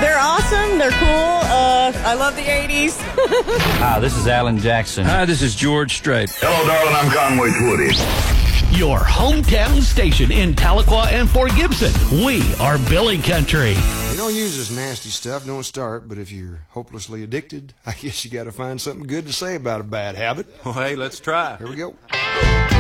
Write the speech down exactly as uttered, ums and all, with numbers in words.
They're awesome. They're cool. Uh, I love the eighties. Hi, this is Alan Jackson. Hi, this is George Strait. Hello, darling. I'm Conway Twitty. Your hometown station in Tahlequah and Fort Gibson. We are Billy Country. You don't use this nasty stuff, don't start, but if you're hopelessly addicted, I guess you got to find something good to say about a bad habit. Well, hey, let's try. Here we go.